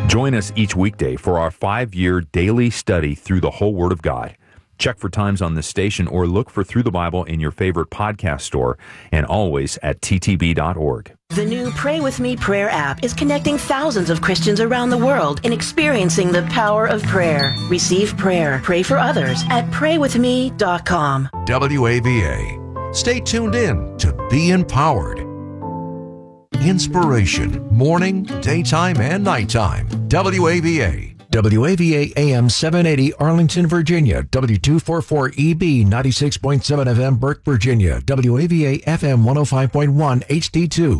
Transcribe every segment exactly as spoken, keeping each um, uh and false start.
Join us each weekday for our five-year daily study through the whole Word of God. Check for times on this station or look for Through the Bible in your favorite podcast store and always at t t b dot org. The new Pray With Me prayer app is connecting thousands of Christians around the world in experiencing the power of prayer. Receive prayer. Pray for others at pray with me dot com. W A V A. Stay tuned in to be empowered. Inspiration, morning, daytime, and nighttime. W A V A. W A V A A M seven eighty Arlington, Virginia. W two forty-four E B ninety-six point seven F M Burke, Virginia. W A V A F M one oh five point one H D two.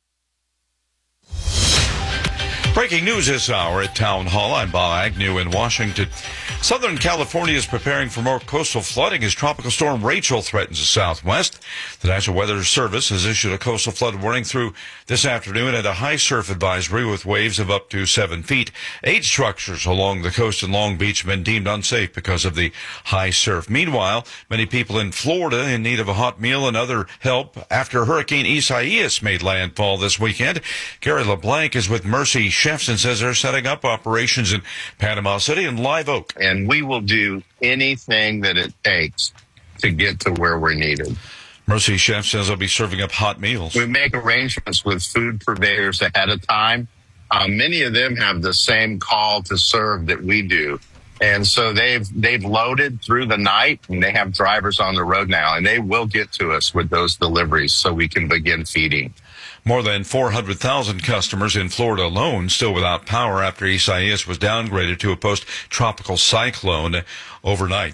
Breaking news this hour at Town Hall. I'm Bob Agnew in Washington. Southern California is preparing for more coastal flooding as Tropical Storm Rachel threatens the southwest. The National Weather Service has issued a coastal flood warning through this afternoon and a high surf advisory with waves of up to seven feet. Eight structures along the coast in Long Beach have been deemed unsafe because of the high surf. Meanwhile, many people in Florida in need of a hot meal and other help after Hurricane Isaias made landfall this weekend. Gary LeBlanc is with Mercy Chefs and says they're setting up operations in Panama City and Live Oak. And we will do anything that it takes to get to where we're needed. Mercy Chef says they'll be serving up hot meals. We make arrangements with food purveyors ahead of time. Uh, many of them have the same call to serve that we do. And so they've they've loaded through the night, and they have drivers on the road now, and they will get to us with those deliveries so we can begin feeding. More than four hundred thousand customers in Florida alone still without power after Isaias was downgraded to a post-tropical cyclone overnight.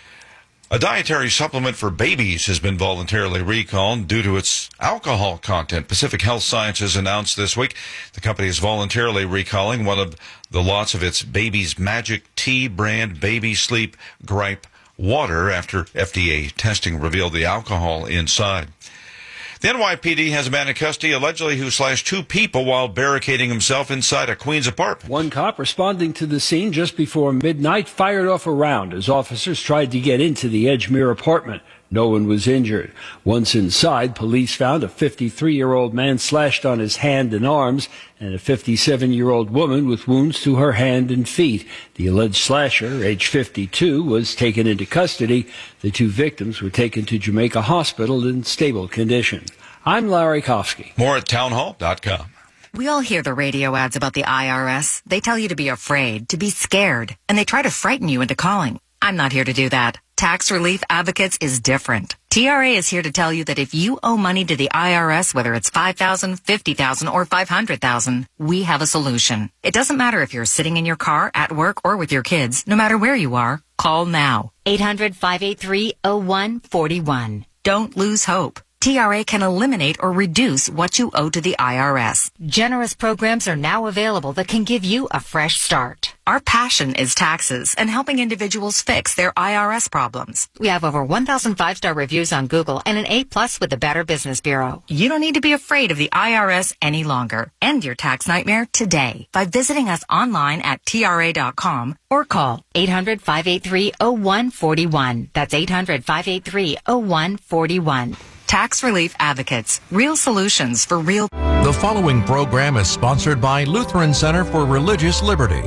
A dietary supplement for babies has been voluntarily recalled due to its alcohol content. Pacific Health Sciences announced this week the company is voluntarily recalling one of the lots of its Baby's Magic Tea brand Baby Sleep Gripe water after F D A testing revealed the alcohol inside. The N Y P D has a man in custody allegedly who slashed two people while barricading himself inside a Queens apartment. One cop responding to the scene just before midnight fired off a round as officers tried to get into the Edgemere apartment. No one was injured. Once inside, police found a fifty-three-year-old man slashed on his hand and arms and a fifty-seven-year-old woman with wounds to her hand and feet. The alleged slasher, age fifty-two, was taken into custody. The two victims were taken to Jamaica Hospital in stable condition. I'm Larry Kofsky. More at townhall dot com. We all hear the radio ads about the I R S. They tell you to be afraid, to be scared, and they try to frighten you into calling. I'm not here to do that. Tax Relief Advocates is different. T R A is here to tell you that if you owe money to the I R S, whether it's five thousand dollars, fifty thousand dollars, or five hundred thousand dollars, we have a solution. It doesn't matter if you're sitting in your car, at work, or with your kids. No matter where you are, call now. eight hundred, five eight three, oh one four one. Don't lose hope. T R A can eliminate or reduce what you owe to the I R S. Generous programs are now available that can give you a fresh start. Our passion is taxes and helping individuals fix their I R S problems. We have over one thousand five-star reviews on Google and an A plus with the Better Business Bureau. You don't need to be afraid of the I R S any longer. End your tax nightmare today by visiting us online at T R A dot com or call eight hundred, five eight three, oh one four one. That's eight hundred, five eight three, oh one four one. Tax Relief Advocates. Real solutions for real. The following program is sponsored by Lutheran Center for Religious Liberty.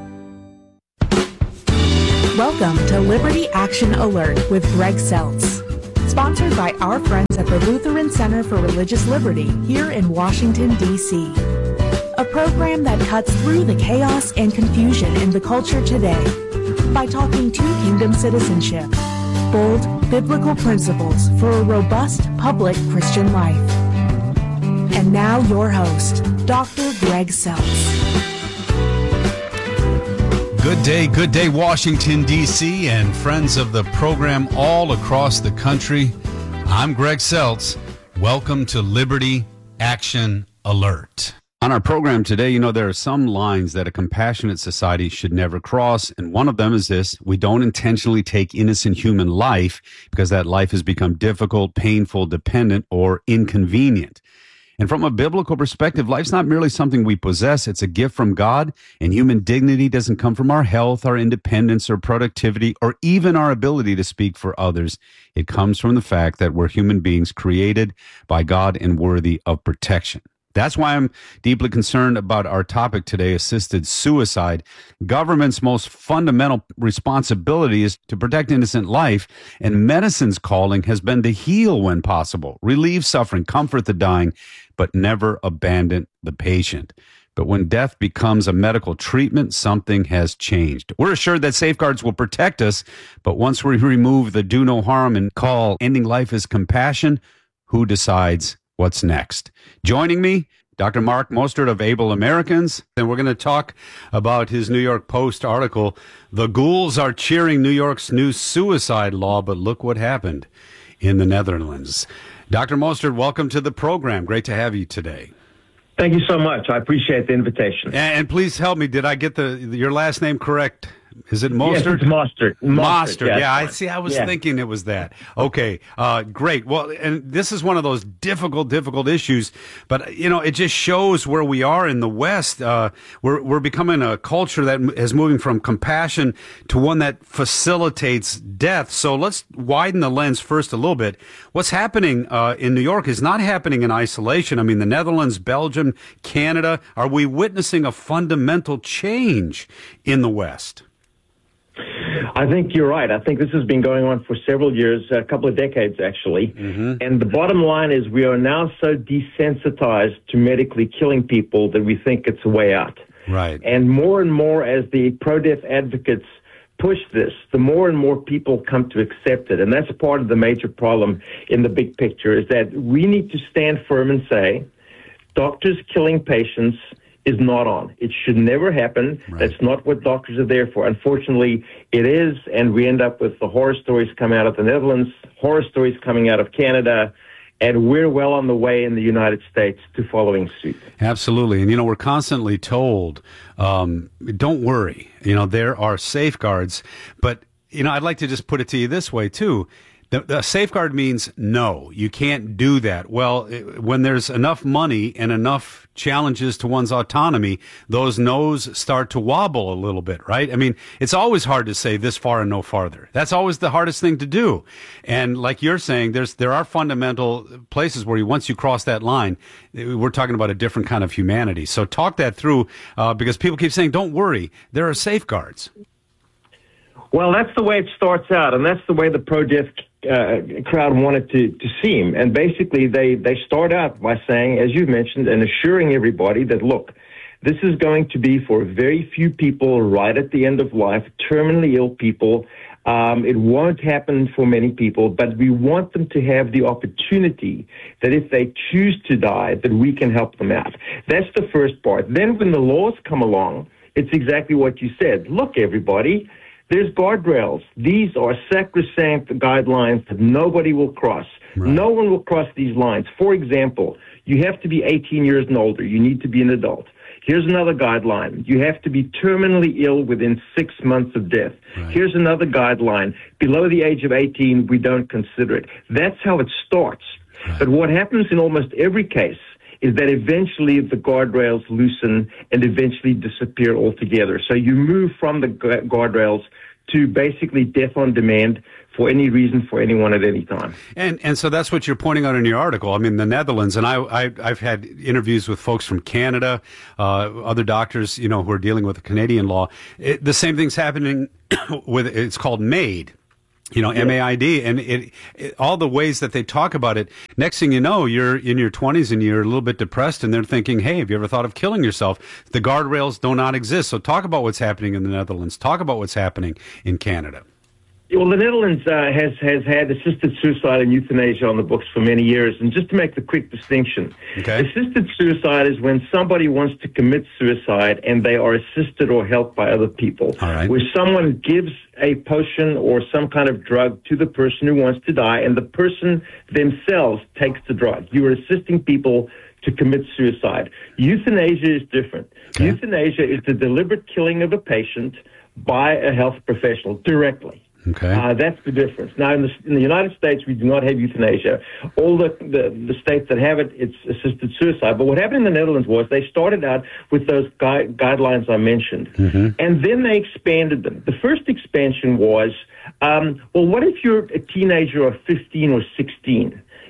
Welcome to Liberty Action Alert with Greg Seltz. Sponsored by our friends at the Lutheran Center for Religious Liberty here in Washington, D C A program that cuts through the chaos and confusion in the culture today by talking to kingdom citizenship. Bold, biblical principles for a robust, public Christian life. And now your host, Doctor Greg Seltz. Good day, good day, Washington, D C, and friends of the program all across the country. I'm Greg Seltz. Welcome to Liberty Action Alert. On our program today, you know, there are some lines that a compassionate society should never cross, and one of them is this: we don't intentionally take innocent human life because that life has become difficult, painful, dependent, or inconvenient. And from a biblical perspective, life's not merely something we possess, it's a gift from God, and human dignity doesn't come from our health, our independence, or productivity, or even our ability to speak for others. It comes from the fact that we're human beings created by God and worthy of protection. That's why I'm deeply concerned about our topic today, assisted suicide. Government's most fundamental responsibility is to protect innocent life, and medicine's calling has been to heal when possible, relieve suffering, comfort the dying, but never abandon the patient. But when death becomes a medical treatment, something has changed. We're assured that safeguards will protect us, but once we remove the do no harm and call ending life as compassion, who decides what's next? Joining me, Doctor Mark Mostert of Able Americans, and we're going to talk about his New York Post article, "The Ghouls Are Cheering New York's New Suicide Law, but Look What Happened in the Netherlands." Doctor Mostert, welcome to the program. Great to have you today. Thank you so much. I appreciate the invitation. And, and please help me. Did I get the your last name correct? Is it Mostert? Yes, it's Mostert. Mostert. Yeah, yeah I see. I was yeah. thinking it was that. Okay. Uh, great. Well, and this is one of those difficult, difficult issues, but you know, it just shows where we are in the West. Uh, we're, we're becoming a culture that is moving from compassion to one that facilitates death. So let's widen the lens first a little bit. What's happening, uh, in New York is not happening in isolation. I mean, the Netherlands, Belgium, Canada, are we witnessing a fundamental change in the West? I think you're right. I think this has been going on for several years, a couple of decades, actually. Mm-hmm. And the bottom line is we are now so desensitized to medically killing people that we think it's a way out. Right. And more and more as the pro-death advocates push this, the more and more people come to accept it. And that's part of the major problem in the big picture, is that we need to stand firm and say, doctors killing patients is not on. It should never happen. Right. That's not what doctors are there for. Unfortunately, it is, and we end up with the horror stories coming out of the Netherlands, horror stories coming out of Canada, and we're well on the way in the United States to following suit. Absolutely. And, you know, we're constantly told, um, don't worry, you know, there are safeguards. But, you know, I'd like to just put it to you this way, too. The, the safeguard means no, you can't do that. Well, it, when there's enough money and enough challenges to one's autonomy, those no's start to wobble a little bit, right? I mean, it's always hard to say this far and no farther. That's always the hardest thing to do. And like you're saying, there's there are fundamental places where you, once you cross that line, we're talking about a different kind of humanity. So talk that through, uh, because people keep saying, don't worry, there are safeguards. Well, that's the way it starts out, and that's the way the pro-death uh, crowd wanted to, to seem. And basically, they, they start out by saying, as you mentioned, and assuring everybody that, look, this is going to be for very few people right at the end of life, terminally ill people. Um, it won't happen for many people, but we want them to have the opportunity that if they choose to die, that we can help them out. That's the first part. Then when the laws come along, it's exactly what you said. Look, everybody, there's guardrails. These are sacrosanct guidelines that nobody will cross. Right. No one will cross these lines. For example, you have to be eighteen years and older. You need to be an adult. Here's another guideline. You have to be terminally ill within six months of death. Right. Here's another guideline. Below the age of eighteen, we don't consider it. That's how it starts. Right. But what happens in almost every case is that eventually the guardrails loosen and eventually disappear altogether. So you move from the gu- guardrails to basically death on demand for any reason for anyone at any time. And and so that's what you're pointing out in your article. I mean, the Netherlands, and I, I, I've had interviews with folks from Canada, uh, other doctors, you know, who are dealing with the Canadian law. It, the same thing's happening with, it's called MAID. You know, yeah. M A I D, and it, it, all the ways that they talk about it. Next thing you know, you're in your twenties and you're a little bit depressed, and they're thinking, hey, have you ever thought of killing yourself? The guardrails do not exist. So talk about what's happening in the Netherlands. Talk about what's happening in Canada. Well, the Netherlands uh, has, has had assisted suicide and euthanasia on the books for many years. And just to make the quick distinction, okay. Assisted suicide is when somebody wants to commit suicide and they are assisted or helped by other people. All right. Where someone gives a potion or some kind of drug to the person who wants to die, and the person themselves takes the drug. You are assisting people to commit suicide. Euthanasia is different. Okay. Euthanasia is the deliberate killing of a patient by a health professional directly. Okay. Uh, that's the difference. Now, in the, in the United States, we do not have euthanasia. All the, the, the states that have it, it's assisted suicide. But what happened in the Netherlands was they started out with those gui- guidelines I mentioned, mm-hmm. and then they expanded them. The first expansion was, um, well, what if you're a teenager of fifteen or sixteen?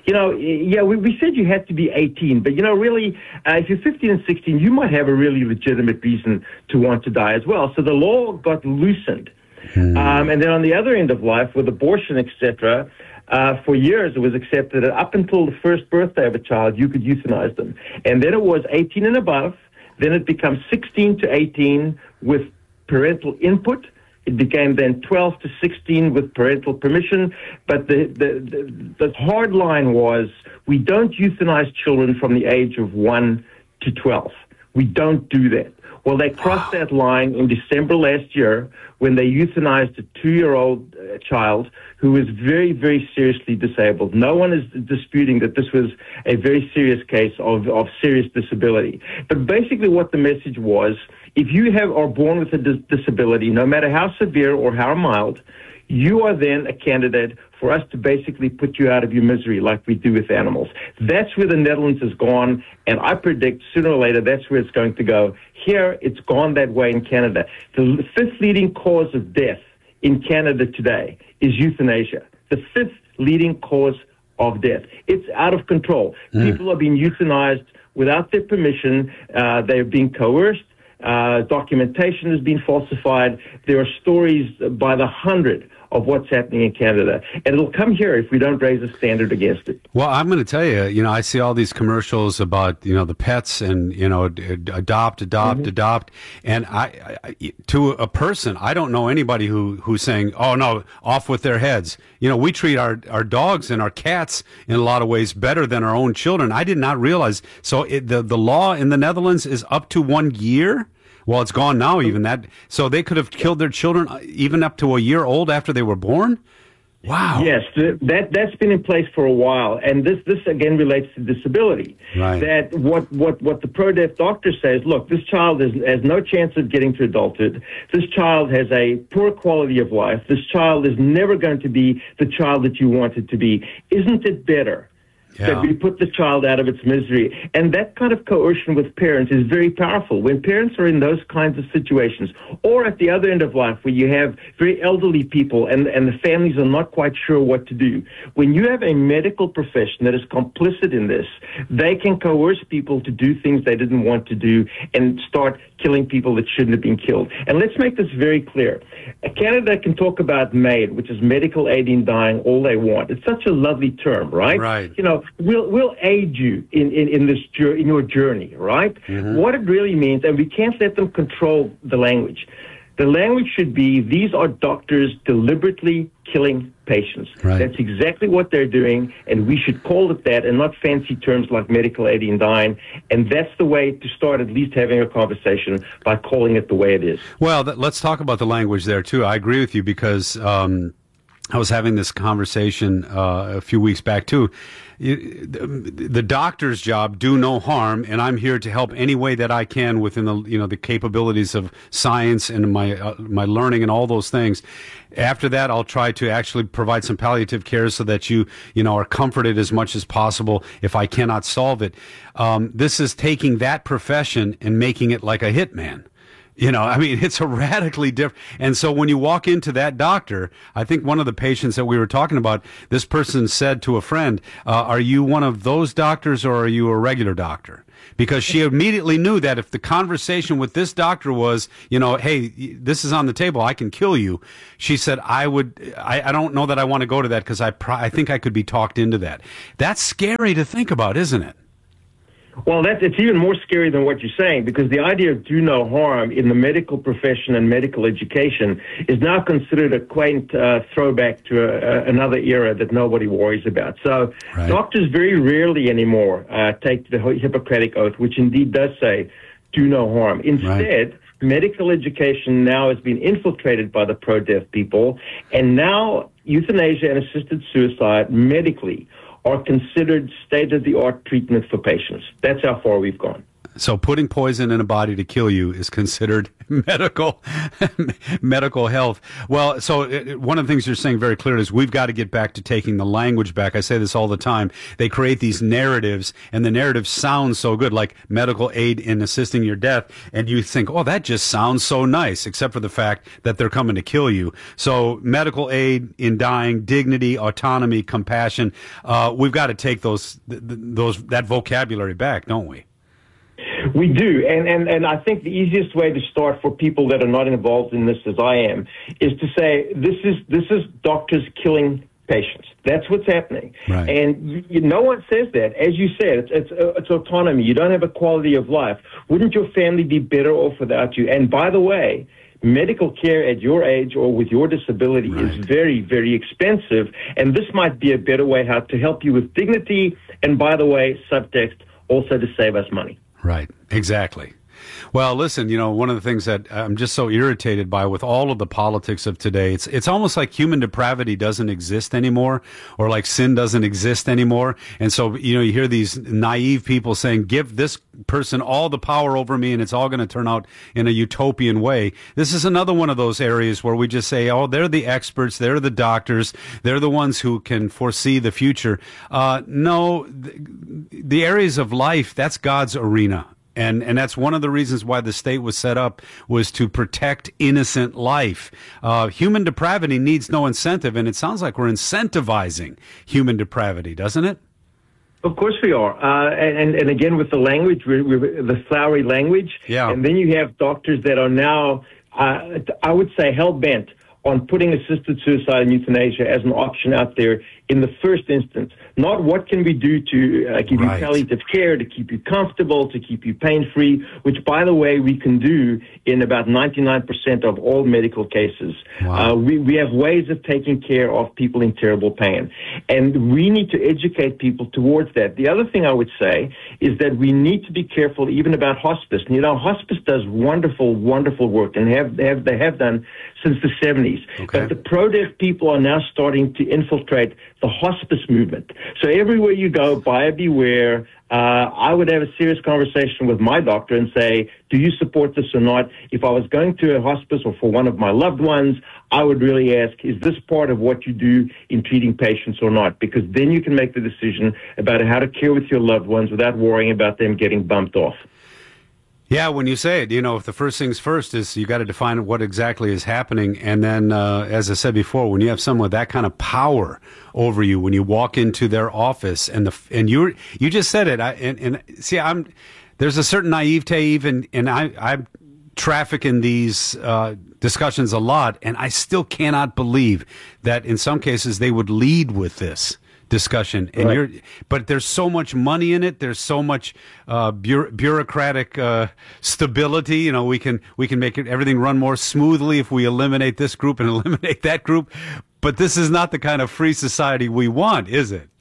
You know, yeah, we, we said you had to be eighteen, but, you know, really, uh, if you're fifteen and sixteen, you might have a really legitimate reason to want to die as well. So the law got loosened. Hmm. Um, and then on the other end of life, with abortion, et cetera, uh, for years it was accepted that up until the first birthday of a child, you could euthanize them. And then it was eighteen and above. Then it becomes sixteen to eighteen with parental input. It became then twelve to sixteen with parental permission. But the, the, the, the hard line was we don't euthanize children from the age of one to twelve. We don't do that. Well, they crossed that line in December last year when they euthanized a two-year-old uh, child who was very, very seriously disabled. No one is disputing that this was a very serious case of, of serious disability. But basically what the message was, if you have are born with a dis- disability, no matter how severe or how mild, you are then a candidate for us to basically put you out of your misery like we do with animals. That's where the Netherlands has gone, and I predict sooner or later that's where it's going to go. Here, it's gone that way in Canada. The fifth leading cause of death in Canada today is euthanasia. The fifth leading cause of death. It's out of control. Mm. People are being euthanized without their permission. Uh, they're being coerced. Uh, documentation has been falsified. There are stories by the hundred of what's happening in Canada. And it'll come here if we don't raise a standard against it. Well, I'm going to tell you, you know, I see all these commercials about, you know, the pets and, you know, adopt, adopt, mm-hmm. adopt. And I, I, to a person, I don't know anybody who, who's saying, oh, no, off with their heads. You know, we treat our, our dogs and our cats in a lot of ways better than our own children. I did not realize. So it, the, the law in the Netherlands is up to one year. Well, it's gone now, even that. So they could have killed their children even up to a year old after they were born? Wow. Yes, that, that's been in place for a while. And this, this again, relates to disability. Right. That what, what, what the pro-death doctor says, look, this child is, has no chance of getting to adulthood. This child has a poor quality of life. This child is never going to be the child that you want it to be. Isn't it better Yeah. that we put the child out of its misery? And that kind of coercion with parents is very powerful. When parents are in those kinds of situations, or at the other end of life where you have very elderly people and, and the families are not quite sure what to do, when you have a medical profession that is complicit in this, they can coerce people to do things they didn't want to do and start killing people that shouldn't have been killed. And let's make this very clear. Canada can talk about MAID, which is medical aid in dying, all they want. It's such a lovely term, right? Right. You know, we'll we'll aid you in, in, in this in your journey, right? Mm-hmm. What it really means, and we can't let them control the language. The language should be, these are doctors deliberately killing patients. Right. That's exactly what they're doing, and we should call it that and not fancy terms like medical aid in dying. And that's the way to start at least having a conversation, by calling it the way it is. Well, th- let's talk about the language there, too. I agree with you because um, I was having this conversation uh, a few weeks back, too. You, the, the doctor's job, do no harm, and I'm here to help any way that I can within the you know the capabilities of science and my uh, my learning and all those things. After that, I'll try to actually provide some palliative care so that you you know are comforted as much as possible if I cannot solve it. Um, this is taking that profession and making it like a hitman. You know, I mean, it's a radically different. And so when you walk into that doctor, I think one of the patients that we were talking about, this person said to a friend, uh, are you one of those doctors or are you a regular doctor? Because she immediately knew that if the conversation with this doctor was, you know, hey, this is on the table, I can kill you. She said, I would, I, I don't know that I want to go to that because I, I think I could be talked into that. That's scary to think about, isn't it? Well, that's, it's even more scary than what you're saying, because the idea of do no harm in the medical profession and medical education is now considered a quaint uh, throwback to a, a, another era that nobody worries about. So right. Doctors very rarely anymore uh, take the Hippocratic Oath, which indeed does say do no harm. Instead, right. medical education now has been infiltrated by the pro-death people, and now euthanasia and assisted suicide medically are considered state-of-the-art treatment for patients. That's how far we've gone. So putting poison in a body to kill you is considered medical medical health. Well, so it, one of the things you're saying very clearly is we've got to get back to taking the language back. I say this all the time. They create these narratives, and the narrative sounds so good, like medical aid in assisting your death, and you think, oh, that just sounds so nice, except for the fact that they're coming to kill you. So medical aid in dying, dignity, autonomy, compassion. Uh, we've got to take those those that vocabulary back, don't we? We do, and, and, and I think the easiest way to start for people that are not involved in this, as I am, is to say this is this is doctors killing patients. That's what's happening, right. And you, you, no one says that. As you said, it's, it's it's autonomy. You don't have a quality of life. Wouldn't your family be better off without you? And by the way, medical care at your age or with your disability right. is very, very expensive, and this might be a better way how to help you with dignity. And by the way, subtext also to save us money. Right, exactly. Well, listen, you know, one of the things that I'm just so irritated by with all of the politics of today, it's it's almost like human depravity doesn't exist anymore, or like sin doesn't exist anymore. And so, you know, you hear these naive people saying, give this person all the power over me and it's all going to turn out in a utopian way. This is another one of those areas where we just say, oh, they're the experts, they're the doctors, they're the ones who can foresee the future. Uh, no, the, the areas of life, that's God's arena. And and that's one of the reasons why the state was set up, was to protect innocent life. Uh, human depravity needs no incentive, and it sounds like we're incentivizing human depravity, doesn't it? Of course we are. Uh, and, and again, with the language, we're, we're, the flowery language. Yeah. And then you have doctors that are now, uh, I would say, hell-bent on putting assisted suicide and euthanasia as an option out there in the first instance. Not what can we do to uh, give right. you palliative care, to keep you comfortable, to keep you pain-free, which, by the way, we can do in about ninety-nine percent of all medical cases. Wow. Uh, we, we have ways of taking care of people in terrible pain. And we need to educate people towards that. The other thing I would say is that we need to be careful even about hospice. You know, hospice does wonderful, wonderful work, and have, have they have done since the seventies. Okay. But the pro-death people are now starting to infiltrate the hospice movement. So everywhere you go, buyer beware. Uh, I would have a serious conversation with my doctor and say, do you support this or not? If I was going to a hospice or for one of my loved ones, I would really ask, is this part of what you do in treating patients or not? Because then you can make the decision about how to care with your loved ones without worrying about them getting bumped off. Yeah, when you say it, you know, if the first things first is you got to define what exactly is happening. And then, uh, as I said before, when you have someone with that kind of power over you, when you walk into their office and the, and you you just said it. I, and, and see, I'm, there's a certain naivete even, and I, I traffic in these, uh, discussions a lot, and I still cannot believe that in some cases they would lead with this discussion, and right. you're, but there's so much money in it. There's so much uh, bu- bureaucratic uh, stability. You know, we can we can make it, everything run more smoothly if we eliminate this group and eliminate that group. But this is not the kind of free society we want, is it?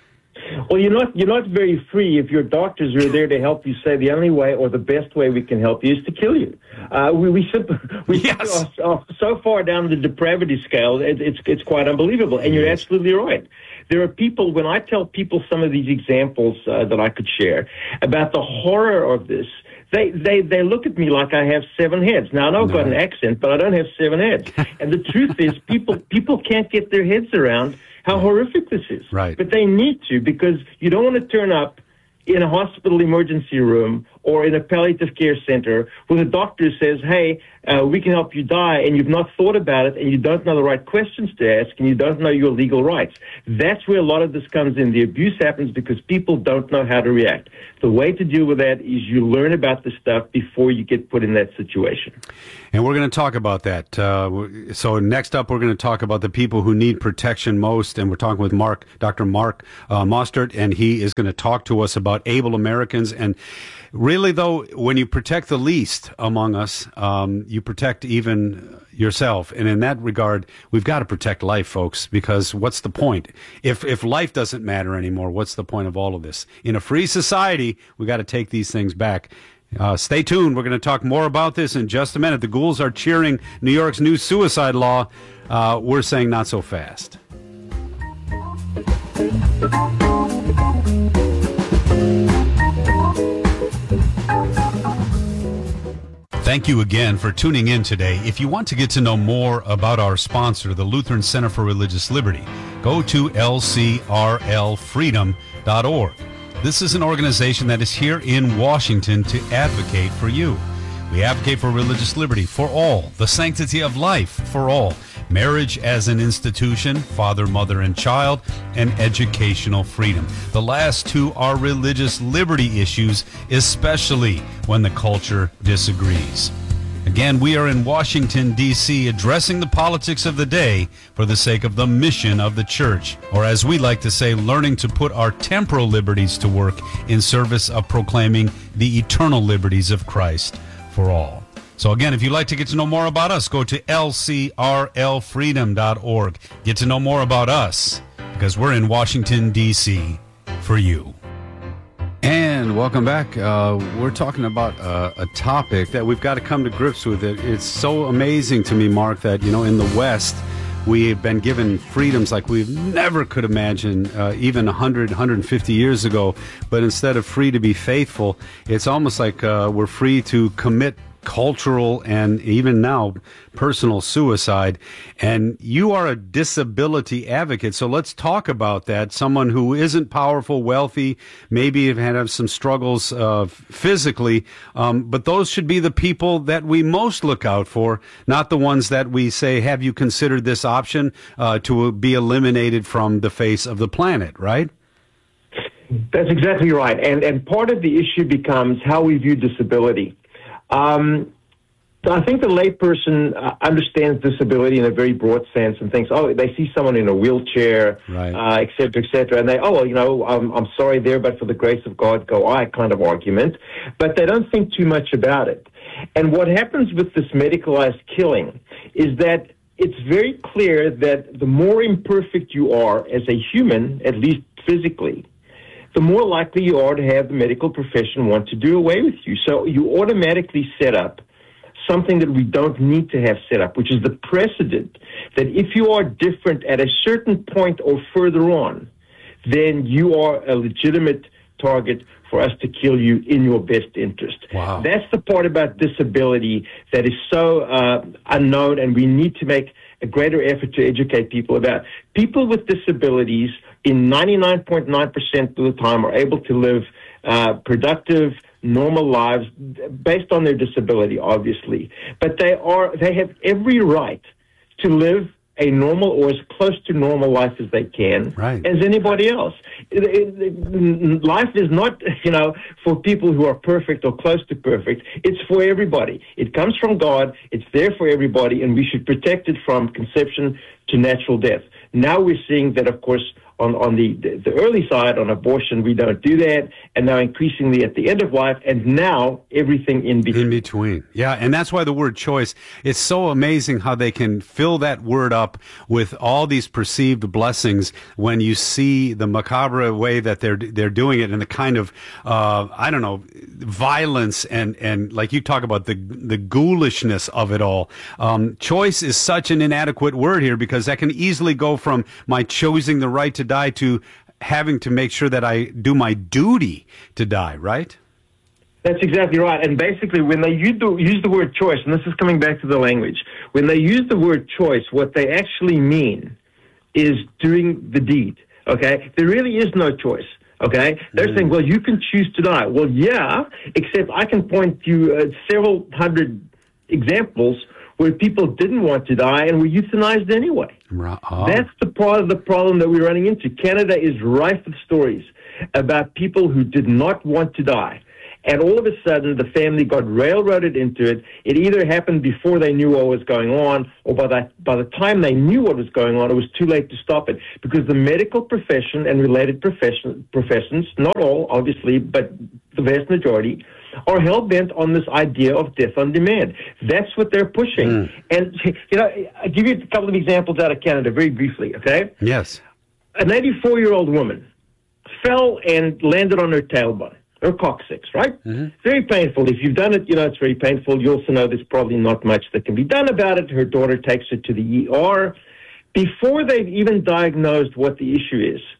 Well, you're not you're not very free if your doctors are there to help you say the only way or the best way we can help you is to kill you. Uh, we we, simply, we yes. are, are so far down the depravity scale, it, it's it's quite unbelievable. And you're absolutely right. There are people, when I tell people some of these examples uh, that I could share about the horror of this, They, they they look at me like I have seven heads. Now, I know I've got an accent, but I don't have seven heads. And the truth is, people people can't get their heads around how horrific this is. Right. But they need to, because you don't want to turn up in a hospital emergency room or in a palliative care center where the doctor says, hey, uh, we can help you die, and you've not thought about it, and you don't know the right questions to ask, and you don't know your legal rights. That's where a lot of this comes in. The abuse happens because people don't know how to react. The way to deal with that is you learn about the stuff before you get put in that situation. And we're going to talk about that. Uh, so next up, we're going to talk about the people who need protection most, and we're talking with Mark, Doctor Mark uh, Mostert, and he is going to talk to us about able Americans. And really, though, when you protect the least among us, um, you protect even yourself. And in that regard, we've got to protect life, folks, because what's the point? If if life doesn't matter anymore, what's the point of all of this? In a free society, we got to take these things back. Uh, stay tuned. We're going to talk more about this in just a minute. The ghouls are cheering New York's new suicide law. Uh, we're saying not so fast. Thank you again for tuning in today. If you want to get to know more about our sponsor, the Lutheran Center for Religious Liberty, go to L C R L freedom dot org. This is an organization that is here in Washington to advocate for you. We advocate for religious liberty for all, the sanctity of life for all, marriage as an institution, father, mother, and child, and educational freedom. The last two are religious liberty issues, especially when the culture disagrees. Again, we are in Washington, D C, addressing the politics of the day for the sake of the mission of the church, or as we like to say, learning to put our temporal liberties to work in service of proclaiming the eternal liberties of Christ for all. So again, if you'd like to get to know more about us, go to L C R L freedom dot org. Get to know more about us, because we're in Washington, D C for you. And welcome back. Uh, we're talking about uh, a topic that we've got to come to grips with. It. It's so amazing to me, Mark, that, you know, in the West, we've been given freedoms like we never could imagine, uh, even one hundred, one hundred fifty years ago. But instead of free to be faithful, it's almost like uh, we're free to commit cultural and even now personal suicide. And you are a disability advocate, so let's talk about that. Someone who isn't powerful, wealthy, maybe have had some struggles uh, physically, um, but those should be the people that we most look out for, not the ones that we say, have you considered this option uh, to be eliminated from the face of the planet, right? That's exactly right. And, and part of the issue becomes how we view disability. Um, I think the layperson uh, understands disability in a very broad sense and thinks, oh, they see someone in a wheelchair, right. uh, et cetera, et cetera, and they, oh, well, you know, I'm, I'm sorry there, but for the grace of God, go I kind of argument. But they don't think too much about it. And what happens with this medicalized killing is that it's very clear that the more imperfect you are as a human, at least physically, the more likely you are to have the medical profession want to do away with you. So you automatically set up something that we don't need to have set up, which is the precedent that if you are different at a certain point or further on, then you are a legitimate target for us to kill you in your best interest. Wow. That's the part about disability that is so uh, unknown, and we need to make a greater effort to educate people about. People with disabilities in ninety-nine point nine percent of the time are able to live uh, productive, normal lives based on their disability, obviously. But they are they have every right to live a normal or as close to normal life as they can, right. as anybody else. It, it, it, life is not, you know, for people who are perfect or close to perfect. It's for everybody. It comes from God. It's there for everybody, and we should protect it from conception to natural death. Now we're seeing that, of course, on, on the, the early side, on abortion, we don't do that, and now increasingly at the end of life, and now everything in between. In between. Yeah, and that's why the word choice, it's so amazing how they can fill that word up with all these perceived blessings when you see the macabre way that they're they're doing it, and the kind of, uh, I don't know, violence and, and like you talk about, the the ghoulishness of it all. Um, choice is such an inadequate word here, because that can easily go from my choosing the right to die to having to make sure that I do my duty to die, right? That's exactly right. And basically, when they use the, use the word choice, and this is coming back to the language, when they use the word choice, what they actually mean is doing the deed, okay? There really is no choice, okay? They're mm. saying, well, you can choose to die. Well, yeah, except I can point you uh, several hundred examples where people didn't want to die and were euthanized anyway. Oh. That's the part of the problem that we're running into. Canada is rife with stories about people who did not want to die. And all of a sudden, the family got railroaded into it. It either happened before they knew what was going on, or by that, by the time they knew what was going on, it was too late to stop it. Because the medical profession and related profession, professions, not all, obviously, but the vast majority, are hell-bent on this idea of death on demand. That's what they're pushing. Mm. And, you know, I'll give you a couple of examples out of Canada very briefly, okay? Yes. An eighty-four-year-old woman fell and landed on her tailbone, her coccyx, right? Mm-hmm. Very painful. If you've done it, you know it's very painful. You also know there's probably not much that can be done about it. Her daughter takes her to the E R. Before they've even diagnosed what the issue is,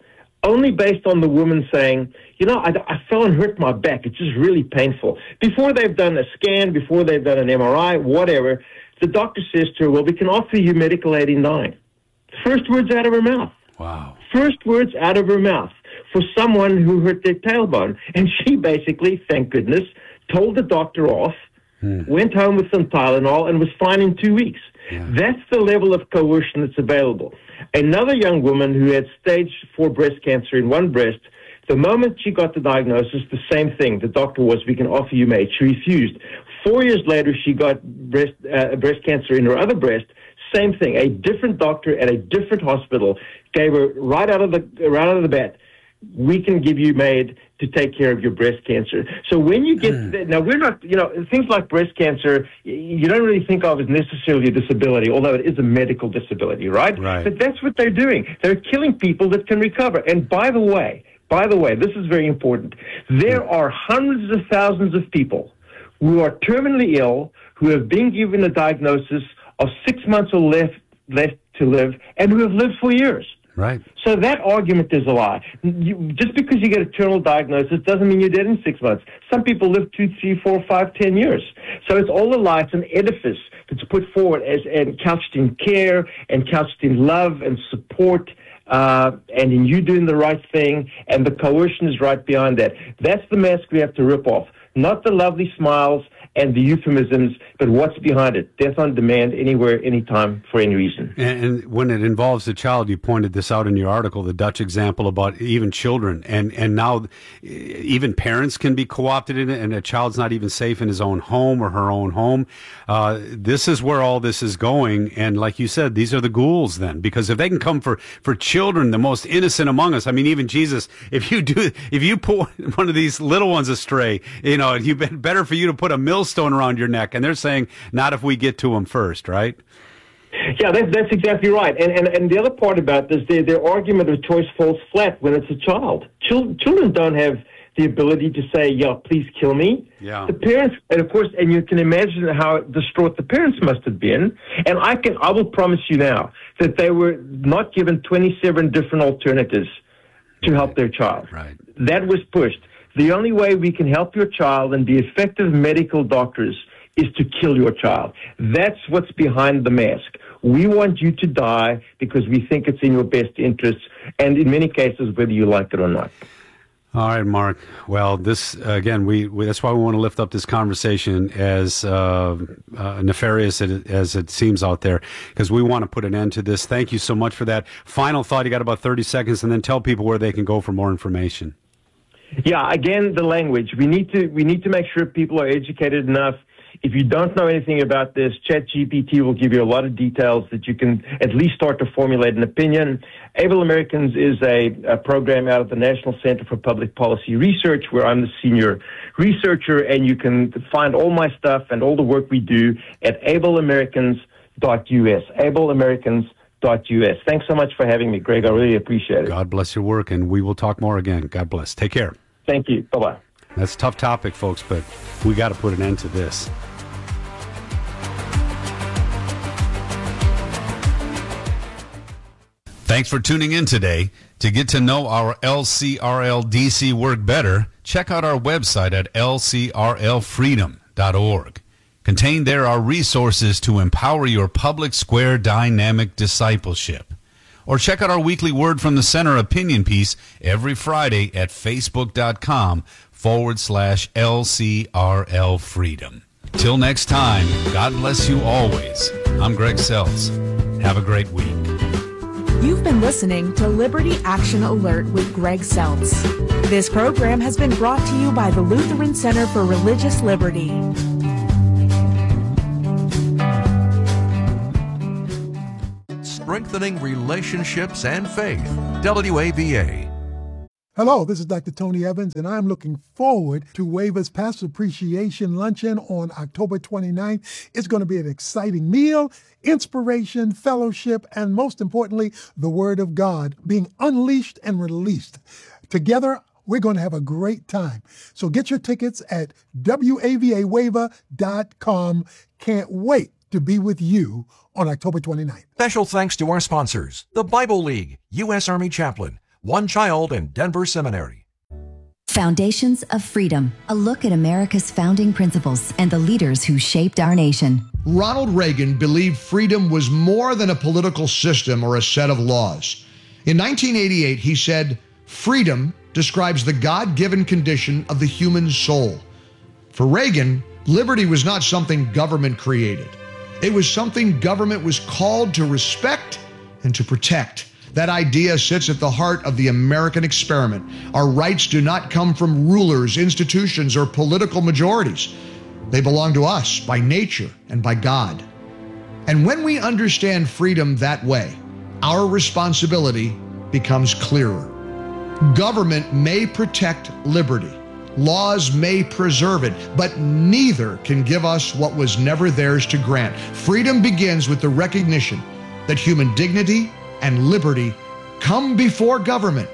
only based on the woman saying, you know, I, I fell and hurt my back. It's just really painful. Before they've done a scan, before they've done an M R I, whatever, the doctor says to her, well, we can offer you medical aid in dying. First words out of her mouth. Wow. First words out of her mouth for someone who hurt their tailbone. And she basically, thank goodness, told the doctor off, hmm. went home with some Tylenol, and was fine in two weeks. Yeah. That's the level of coercion that's available. Another young woman who had stage four breast cancer in one breast, the moment she got the diagnosis, the same thing. The doctor was, we can offer you MAID. She refused. Four years later, she got breast, uh, breast cancer in her other breast. Same thing. A different doctor at a different hospital gave her right out of the right out of the bat, we can give you MAID to take care of your breast cancer. So when you get to that, now we're not, you know, things like breast cancer, you don't really think of as necessarily a disability, although it is a medical disability, right? Right. But that's what they're doing. They're killing people that can recover. And by the way, by the way, this is very important. There are hundreds of thousands of people who are terminally ill, who have been given a diagnosis of six months or less left to live, and who have lived for years. Right. So that argument is a lie. You, just because you get a terminal diagnosis doesn't mean you're dead in six months. Some people live two, three, four, five, ten years. So it's all a lie. It's an edifice that's put forward as and couched in care and couched in love and support, uh, and in you doing the right thing, and the coercion is right behind that. That's the mask we have to rip off, not the lovely smiles and the euphemisms, but what's behind it. Death on demand, anywhere, anytime, for any reason. And, and when it involves a child, you pointed this out in your article, the Dutch example about even children. And, and now even parents can be co-opted in it, and a child's not even safe in his own home or her own home. Uh, this is where all this is going. And like you said, these are the ghouls then, because if they can come for, for children, the most innocent among us, I mean, even Jesus, if you do, if you put one of these little ones astray, you know, you better for you to put a millstone around your neck. And they're saying, not if we get to them first, right? Yeah, that's, that's exactly right. And, and and the other part about this, their, their argument of choice falls flat when it's a child. Chil- children don't have the ability to say, yeah, please kill me. Yeah. The parents, and of course, and you can imagine how distraught the parents must have been. And I can, I will promise you now that they were not given twenty-seven different alternatives to help their child. Right. That was pushed. The only way we can help your child and be effective medical doctors is to kill your child. That's what's behind the mask. We want you to die because we think it's in your best interests, and in many cases, whether you like it or not. All right, Mark. Well, this, again, we, we that's why we want to lift up this conversation as uh, uh, nefarious as it seems out there, because we want to put an end to this. Thank you so much for that. Final thought, you got about thirty seconds, and then tell people where they can go for more information. Yeah, again, the language. We need to we need to make sure people are educated enough. If you don't know anything about this, ChatGPT will give you a lot of details that you can at least start to formulate an opinion. Able Americans is a, a program out of the National Center for Public Policy Research, where I'm the senior researcher, and you can find all my stuff and all the work we do at able americans dot u s. able americans dot u s. Thanks so much for having me, Greg. I really appreciate it. God bless your work, and we will talk more again. God bless. Take care. Thank you. Bye-bye. That's a tough topic, folks, but we got to put an end to this. Thanks for tuning in today. To get to know our L C R L D C work better, check out our website at L C R L freedom dot org. Contained there are resources to empower your public square dynamic discipleship. Or check out our weekly Word from the Center opinion piece every Friday at facebook.com forward slash LCRL Freedom. Till next time, God bless you always. I'm Greg Seltz. Have a great week. You've been listening to Liberty Action Alert with Greg Seltz. This program has been brought to you by the Lutheran Center for Religious Liberty. Strengthening relationships and faith. W A V A. Hello, this is Doctor Tony Evans, and I'm looking forward to WAVA's Pastor Appreciation Luncheon on October twenty-ninth. It's going to be an exciting meal, inspiration, fellowship, and most importantly, the Word of God being unleashed and released. Together, we're going to have a great time. So get your tickets at W A V A wava dot com. Can't wait to be with you on October twenty-ninth. Special thanks to our sponsors, the Bible League, U S Army Chaplain, One Child, and Denver Seminary. Foundations of Freedom, a look at America's founding principles and the leaders who shaped our nation. Ronald Reagan believed freedom was more than a political system or a set of laws. In nineteen eighty-eight, he said, "Freedom describes the God-given condition of the human soul." For Reagan, liberty was not something government created. It was something government was called to respect and to protect. That idea sits at the heart of the American experiment. Our rights do not come from rulers, institutions, or political majorities. They belong to us by nature and by God. And when we understand freedom that way, our responsibility becomes clearer. Government may protect liberty. Laws may preserve it, but neither can give us what was never theirs to grant. Freedom begins with the recognition that human dignity and liberty come before government,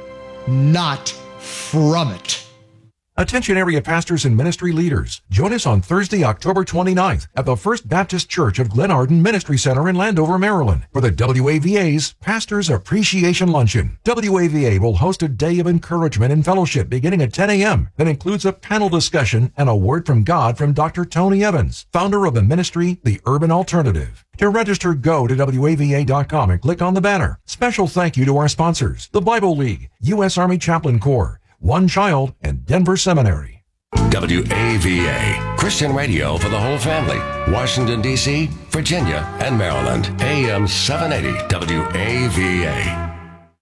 not from it. Attention area pastors and ministry leaders. Join us on Thursday, October twenty-ninth at the First Baptist Church of Glen Arden Ministry Center in Landover, Maryland for the W A V A's Pastors Appreciation Luncheon. W A V A will host a day of encouragement and fellowship beginning at ten a.m. that includes a panel discussion and a word from God from Doctor Tony Evans, founder of the ministry, The Urban Alternative. To register, go to W A V A dot com and click on the banner. Special thank you to our sponsors, the Bible League, U S Army Chaplain Corps, One Child, and Denver Seminary. W A V A, Christian radio for the whole family. Washington, D C, Virginia, and Maryland. A M seven eighty W A V A.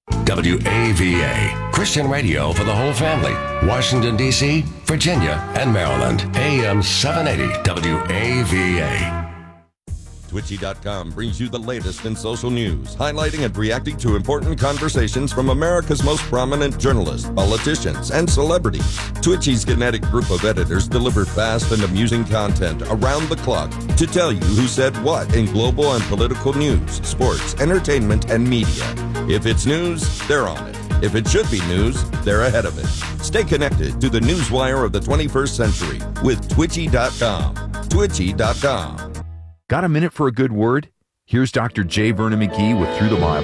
W A V A, Christian radio for the whole family. Washington, D C, Virginia, and Maryland. A M seven eighty W A V A. Twitchy dot com brings you the latest in social news, highlighting and reacting to important conversations from America's most prominent journalists, politicians, and celebrities. Twitchy's kinetic group of editors deliver fast and amusing content around the clock to tell you who said what in global and political news, sports, entertainment, and media. If it's news, they're on it. If it should be news, they're ahead of it. Stay connected to the newswire of the twenty-first century with Twitchy dot com. Twitchy dot com. Got a minute for a good word? Here's Doctor J. Vernon McGee with Through the Bible.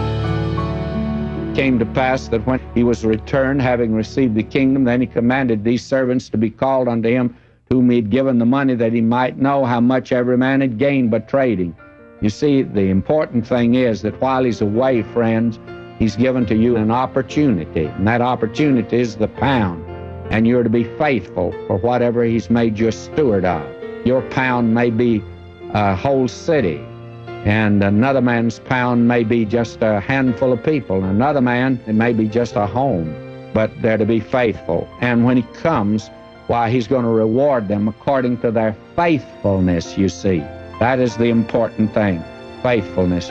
It came to pass that when he was returned, having received the kingdom, then he commanded these servants to be called unto him, to whom he had given the money, that he might know how much every man had gained by trading. You see, the important thing is that while he's away, friends, he's given to you an opportunity, and that opportunity is the pound, and you're to be faithful for whatever he's made you a steward of. Your pound may be a whole city, and another man's pound may be just a handful of people. Another man, it may be just a home, but they're to be faithful. And when he comes, why, he's going to reward them according to their faithfulness, you see. That is the important thing, faithfulness.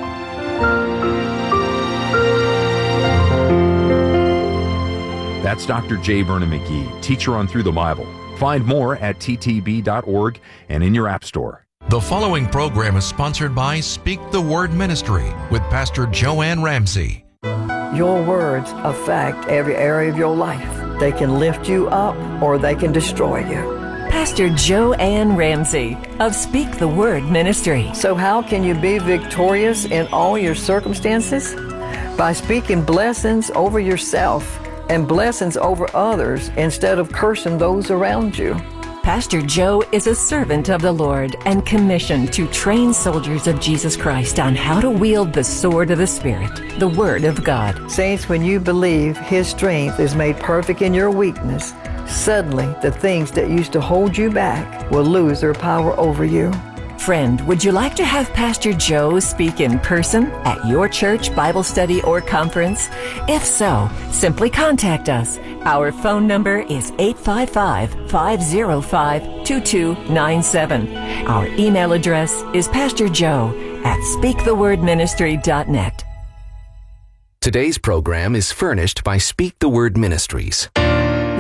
That's Doctor J. Vernon McGee, teacher on Through the Bible. Find more at T T B dot org and in your app store. The following program is sponsored by Speak the Word Ministry with Pastor Joanne Ramsey. Your words affect every area of your life. They can lift you up or they can destroy you. Pastor Joanne Ramsey of Speak the Word Ministry. So how can you be victorious in all your circumstances? By speaking blessings over yourself and blessings over others instead of cursing those around you. Pastor Joe is a servant of the Lord and commissioned to train soldiers of Jesus Christ on how to wield the sword of the Spirit, the Word of God. Saints, when you believe His strength is made perfect in your weakness, suddenly the things that used to hold you back will lose their power over you. Friend, would you like to have Pastor Joe speak in person at your church, Bible study, or conference? If so, simply contact us. Our phone number is eight five five, five oh five, two two nine seven. Our email address is pastorjoe at speak the word ministry dot net. Today's program is furnished by Speak the Word Ministries.